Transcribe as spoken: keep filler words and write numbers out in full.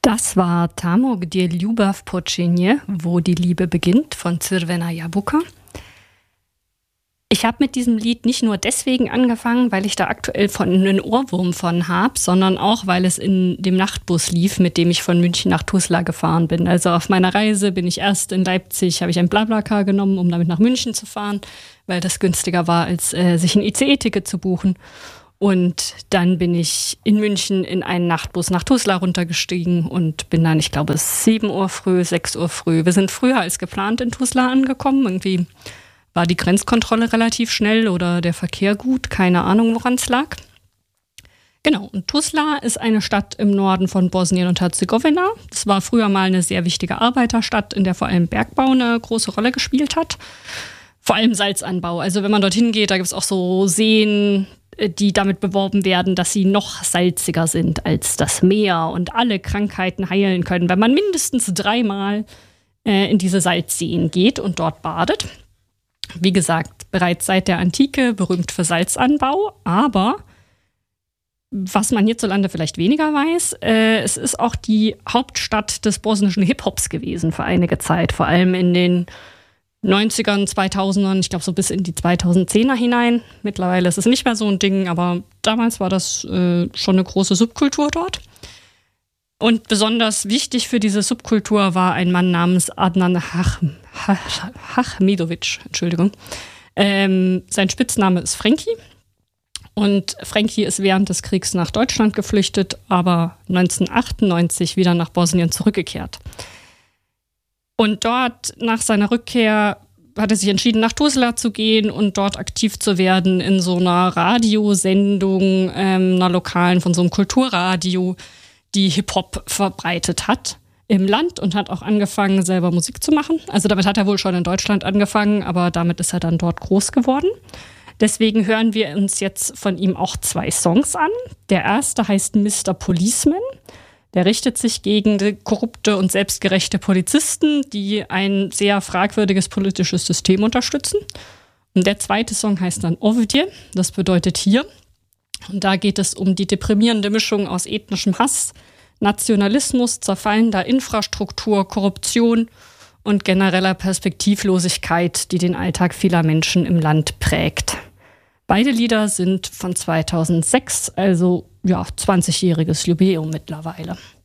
Das war Tamo, gdzie Ljubav počinje, wo die Liebe beginnt, von Crvena Jabuka. Ich habe mit diesem Lied nicht nur deswegen angefangen, weil ich da aktuell von einen Ohrwurm von habe, sondern auch, weil es in dem Nachtbus lief, mit dem ich von München nach Tuzla gefahren bin. Also auf meiner Reise bin ich erst in Leipzig, habe ich ein BlaBlaCar genommen, um damit nach München zu fahren, weil das günstiger war, als äh, sich ein I C E-Ticket zu buchen. Und dann bin ich in München in einen Nachtbus nach Tuzla runtergestiegen und bin dann, ich glaube, sieben Uhr früh, sechs Uhr früh. Wir sind früher als geplant in Tuzla angekommen. Irgendwie war die Grenzkontrolle relativ schnell oder der Verkehr gut. Keine Ahnung, woran es lag. Genau, und Tuzla ist eine Stadt im Norden von Bosnien und Herzegowina. Das war früher mal eine sehr wichtige Arbeiterstadt, in der vor allem Bergbau eine große Rolle gespielt hat. Vor allem Salzanbau. Also wenn man dorthin geht, da gibt es auch so Seen, die damit beworben werden, dass sie noch salziger sind als das Meer und alle Krankheiten heilen können, wenn man mindestens dreimal äh, in diese Salzseen geht und dort badet. Wie gesagt, bereits seit der Antike berühmt für Salzanbau, aber was man hierzulande vielleicht weniger weiß, äh, es ist auch die Hauptstadt des bosnischen Hip-Hops gewesen für einige Zeit, vor allem in den neunzigern, zweitausendern, ich glaube so bis in die zweitausendzehner hinein. Mittlerweile ist es nicht mehr so ein Ding, aber damals war das äh, schon eine große Subkultur dort. Und besonders wichtig für diese Subkultur war ein Mann namens Adnan Hachmedovic. Entschuldigung. Ähm, sein Spitzname ist Frankie. Und Frankie ist während des Kriegs nach Deutschland geflüchtet, aber neunzehnhundertachtundneunzig wieder nach Bosnien zurückgekehrt. Und dort, nach seiner Rückkehr, hat er sich entschieden, nach Tuzla zu gehen und dort aktiv zu werden in so einer Radiosendung, ähm, einer lokalen, von so einem Kulturradio, die Hip-Hop verbreitet hat im Land und hat auch angefangen, selber Musik zu machen. Also damit hat er wohl schon in Deutschland angefangen, aber damit ist er dann dort groß geworden. Deswegen hören wir uns jetzt von ihm auch zwei Songs an. Der erste heißt Mister Policeman. Der richtet sich gegen korrupte und selbstgerechte Polizisten, die ein sehr fragwürdiges politisches System unterstützen. Und der zweite Song heißt dann Ovdje, das bedeutet hier. Und da geht es um die deprimierende Mischung aus ethnischem Hass, Nationalismus, zerfallender Infrastruktur, Korruption und genereller Perspektivlosigkeit, die den Alltag vieler Menschen im Land prägt. Beide Lieder sind von zweitausendsechs, also ja, zwanzigjähriges Jubiläum mittlerweile.